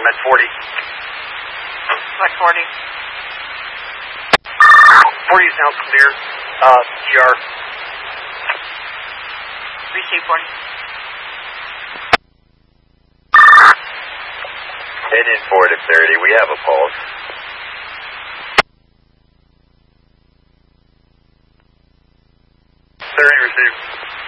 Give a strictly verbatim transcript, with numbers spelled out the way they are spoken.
at forty. What, forty? forty sounds clear. Uh, E R. Receive forty. Engine four to thirty, we have a pulse. thirty received.